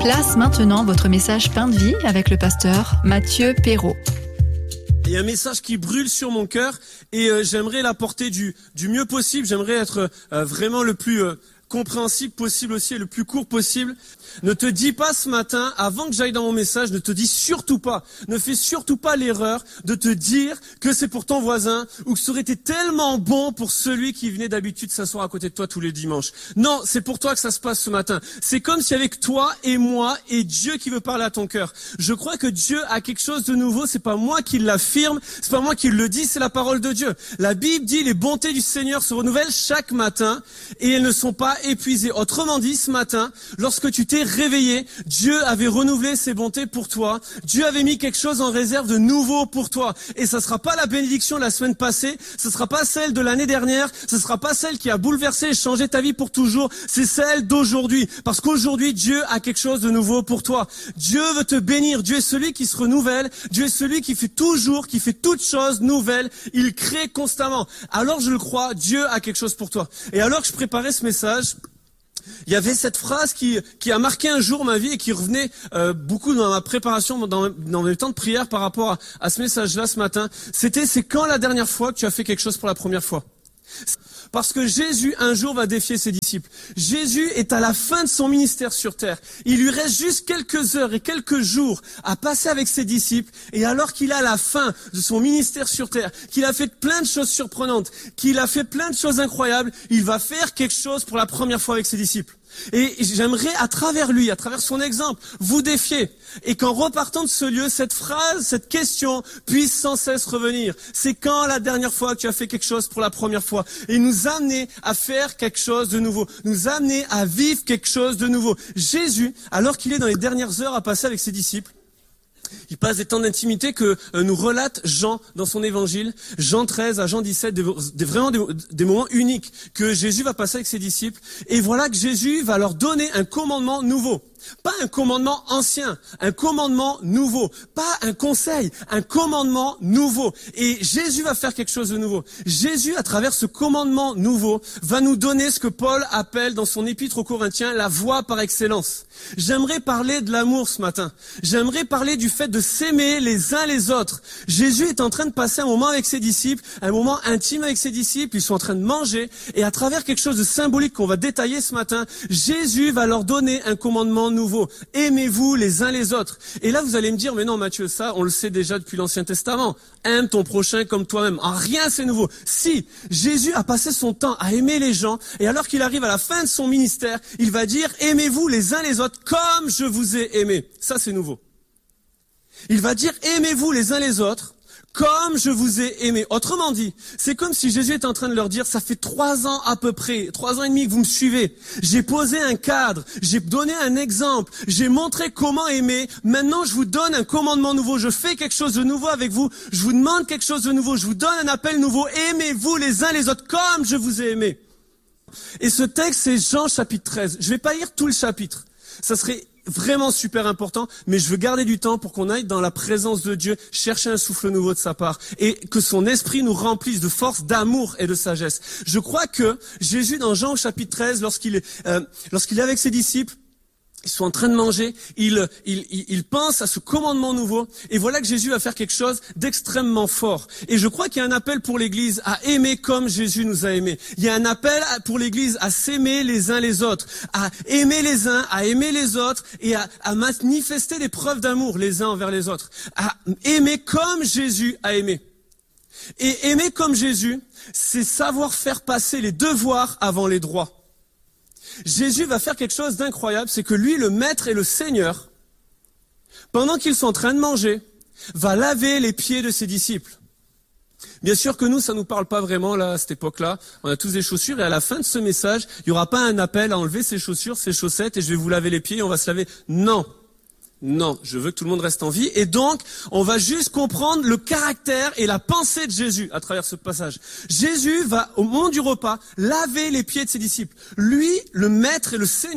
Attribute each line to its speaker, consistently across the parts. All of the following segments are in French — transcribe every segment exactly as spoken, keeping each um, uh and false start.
Speaker 1: Place maintenant votre message Pain de vie avec le pasteur Mathieu Perrault.
Speaker 2: Il y a un message qui brûle sur mon cœur et euh, j'aimerais l'apporter du, du mieux possible. J'aimerais être euh, vraiment le plus euh, compréhensible possible aussi et le plus court possible. Ne te dis pas ce matin, avant que j'aille dans mon message, ne te dis surtout pas, ne fais surtout pas l'erreur de te dire que c'est pour ton voisin ou que ça aurait été tellement bon pour celui qui venait d'habitude s'asseoir à côté de toi tous les dimanches. Non, c'est pour toi que ça se passe ce matin. C'est comme si avec toi et moi et Dieu qui veut parler à ton cœur. Je crois que Dieu a quelque chose de nouveau, c'est pas moi qui l'affirme, c'est pas moi qui le dis, c'est la parole de Dieu. La Bible dit les bontés du Seigneur se renouvellent chaque matin et elles ne sont pas épuisées. Autrement dit, ce matin, lorsque tu t'es réveillé, Dieu avait renouvelé ses bontés pour toi. Dieu avait mis quelque chose en réserve de nouveau pour toi. Et ça sera pas la bénédiction de la semaine passée, ce sera pas celle de l'année dernière, ce sera pas celle qui a bouleversé et changé ta vie pour toujours, c'est celle d'aujourd'hui. Parce qu'aujourd'hui, Dieu a quelque chose de nouveau pour toi. Dieu veut te bénir. Dieu est celui qui se renouvelle. Dieu est celui qui fait toujours, qui fait toutes choses nouvelles. Il crée constamment. Alors je le crois, Dieu a quelque chose pour toi. Et alors que je préparais ce message, il y avait cette phrase qui qui a marqué un jour ma vie et qui revenait euh, beaucoup dans ma préparation, dans, dans mes temps de prière par rapport à, à ce message-là ce matin. C'était, c'est quand la dernière fois que tu as fait quelque chose pour la première fois ? Parce que Jésus, un jour, va défier ses disciples. Jésus est à la fin de son ministère sur terre. Il lui reste juste quelques heures et quelques jours à passer avec ses disciples. Et alors qu'il est à la fin de son ministère sur terre, qu'il a fait plein de choses surprenantes, qu'il a fait plein de choses incroyables, il va faire quelque chose pour la première fois avec ses disciples. Et j'aimerais, à travers lui, à travers son exemple, vous défier. Et qu'en repartant de ce lieu, cette phrase, cette question puisse sans cesse revenir. C'est quand la dernière fois que tu as fait quelque chose pour la première fois? Et nous amener à faire quelque chose de nouveau. Nous amener à vivre quelque chose de nouveau. Jésus, alors qu'il est dans les dernières heures à passer avec ses disciples, il passe des temps d'intimité que euh, nous relate Jean dans son évangile, Jean treize à Jean dix-sept, des, des, vraiment des, des moments uniques que Jésus va passer avec ses disciples. Et voilà que Jésus va leur donner un commandement nouveau. Pas un commandement ancien, un commandement nouveau. Pas un conseil, un commandement nouveau. Et Jésus va faire quelque chose de nouveau. Jésus, à travers ce commandement nouveau, va nous donner ce que Paul appelle dans son épître aux Corinthiens la voie par excellence. J'aimerais parler de l'amour ce matin. J'aimerais parler du fait de s'aimer les uns les autres. Jésus est en train de passer un moment avec ses disciples, un moment intime avec ses disciples. Ils sont en train de manger. Et à travers quelque chose de symbolique qu'on va détailler ce matin, Jésus va leur donner un commandement nouveau. Aimez-vous les uns les autres. Et là, vous allez me dire, mais non, Mathieu, ça, on le sait déjà depuis l'Ancien Testament. Aime ton prochain comme toi-même. En rien, c'est nouveau. Si, Jésus a passé son temps à aimer les gens, et alors qu'il arrive à la fin de son ministère, il va dire, aimez-vous les uns les autres comme je vous ai aimé. Ça, c'est nouveau. Il va dire, aimez-vous les uns les autres comme je vous ai aimé. Autrement dit, c'est comme si Jésus était en train de leur dire, ça fait trois ans à peu près, trois ans et demi que vous me suivez. J'ai posé un cadre, j'ai donné un exemple, j'ai montré comment aimer. Maintenant, je vous donne un commandement nouveau. Je fais quelque chose de nouveau avec vous. Je vous demande quelque chose de nouveau. Je vous donne un appel nouveau. Aimez-vous les uns les autres comme je vous ai aimé. Et ce texte, c'est Jean chapitre treize. Je vais pas lire tout le chapitre. Ça serait vraiment super important, mais je veux garder du temps pour qu'on aille dans la présence de Dieu, chercher un souffle nouveau de sa part, et que son esprit nous remplisse de force, d'amour et de sagesse. Je crois que Jésus, dans Jean au chapitre treize, lorsqu'il est, euh, lorsqu'il est avec ses disciples, ils sont en train de manger, il, il, il, il pense à ce commandement nouveau, et voilà que Jésus va faire quelque chose d'extrêmement fort. Et je crois qu'il y a un appel pour l'Église à aimer comme Jésus nous a aimés. Il y a un appel pour l'Église à s'aimer les uns les autres, à aimer les uns, à aimer les autres, et à, à manifester des preuves d'amour les uns envers les autres. À aimer comme Jésus a aimé. Et aimer comme Jésus, c'est savoir faire passer les devoirs avant les droits. Jésus va faire quelque chose d'incroyable, c'est que lui, le Maître et le Seigneur, pendant qu'ils sont en train de manger, va laver les pieds de ses disciples. Bien sûr que nous, ça nous parle pas vraiment là à cette époque-là. On a tous des chaussures et à la fin de ce message, il y aura pas un appel à enlever ses chaussures, ses chaussettes et je vais vous laver les pieds et on va se laver. Non. Non, je veux que tout le monde reste en vie. Et donc, on va juste comprendre le caractère et la pensée de Jésus à travers ce passage. Jésus va, au moment du repas, laver les pieds de ses disciples. Lui, le Maître et le Seigneur,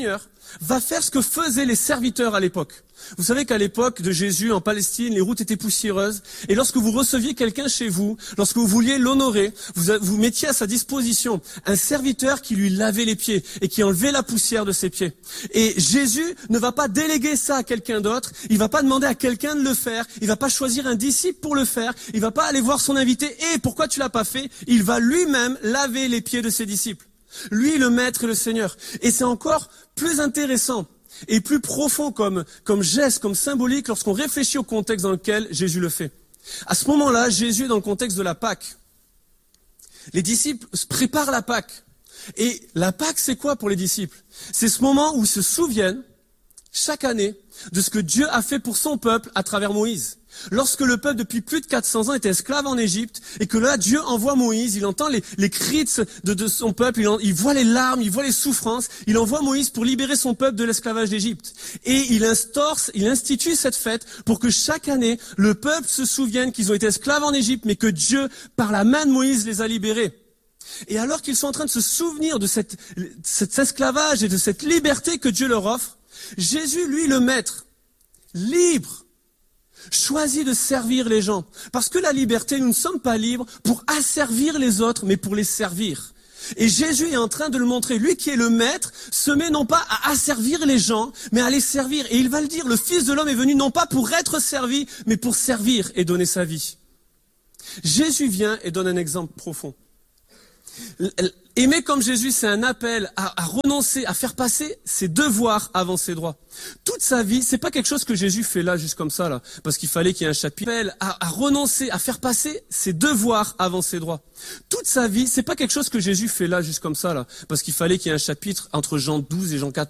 Speaker 2: va faire ce que faisaient les serviteurs à l'époque. Vous savez qu'à l'époque de Jésus, en Palestine, les routes étaient poussiéreuses. Et lorsque vous receviez quelqu'un chez vous, lorsque vous vouliez l'honorer, vous, vous mettiez à sa disposition un serviteur qui lui lavait les pieds et qui enlevait la poussière de ses pieds. Et Jésus ne va pas déléguer ça à quelqu'un d'autre. Il va pas demander à quelqu'un de le faire. Il va pas choisir un disciple pour le faire. Il va pas aller voir son invité. Et pourquoi tu l'as pas fait? Il va lui-même laver les pieds de ses disciples. Lui, le maître et le Seigneur. Et c'est encore plus intéressant et plus profond comme, comme geste, comme symbolique lorsqu'on réfléchit au contexte dans lequel Jésus le fait. À ce moment-là, Jésus est dans le contexte de la Pâque. Les disciples préparent la Pâque. Et la Pâque, c'est quoi pour les disciples? C'est ce moment où ils se souviennent, chaque année, de ce que Dieu a fait pour son peuple à travers Moïse. Lorsque le peuple, depuis plus de quatre cents ans, était esclave en Égypte, et que là, Dieu envoie Moïse, il entend les, les cris de, de son peuple, il, en, il voit les larmes, il voit les souffrances, il envoie Moïse pour libérer son peuple de l'esclavage d'Égypte. Et il instaure, il institue cette fête pour que chaque année, le peuple se souvienne qu'ils ont été esclaves en Égypte, mais que Dieu, par la main de Moïse, les a libérés. Et alors qu'ils sont en train de se souvenir de cette, cet esclavage et de cette liberté que Dieu leur offre, Jésus, lui, le maître, libre, choisit de servir les gens. Parce que la liberté, nous ne sommes pas libres pour asservir les autres, mais pour les servir. Et Jésus est en train de le montrer. Lui qui est le maître se met non pas à asservir les gens, mais à les servir. Et il va le dire, le Fils de l'homme est venu non pas pour être servi, mais pour servir et donner sa vie. Jésus vient et donne un exemple profond. Aimer comme Jésus, c'est un appel à, à renoncer, à faire passer ses devoirs avant ses droits. Toute sa vie, c'est pas quelque chose que Jésus fait là, juste comme ça, là, parce qu'il fallait qu'il y ait un chapitre. Appel à, à renoncer, à faire passer ses devoirs avant ses droits. Toute sa vie, c'est pas quelque chose que Jésus fait là, juste comme ça, là, parce qu'il fallait qu'il y ait un chapitre entre Jean douze et Jean quatorze.